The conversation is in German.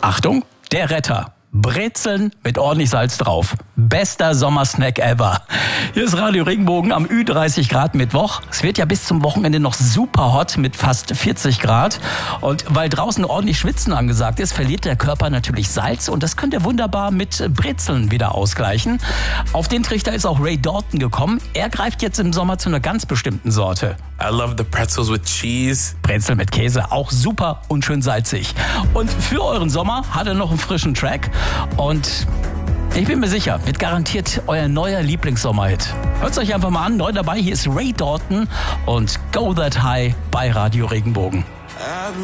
Achtung, der Retter. Brezeln mit ordentlich Salz drauf. Bester Sommersnack ever. Hier ist Radio Regenbogen am Ü30 Grad Mittwoch. Es wird ja bis zum Wochenende noch super hot mit fast 40 Grad. Und weil draußen ordentlich Schwitzen angesagt ist, verliert der Körper natürlich Salz. Und das könnt ihr wunderbar mit Brezeln wieder ausgleichen. Auf den Trichter ist auch Ray Dalton gekommen. Er greift jetzt im Sommer zu einer ganz bestimmten Sorte. I love the pretzels with cheese. Brezel mit Käse, auch super und schön salzig. Und für euren Sommer hat er noch einen frischen Track. Und ich bin mir sicher, wird garantiert euer neuer Lieblingssommerhit. Hört es euch einfach mal an. Neu dabei, hier ist Ray Dalton und Go That High bei Radio Regenbogen.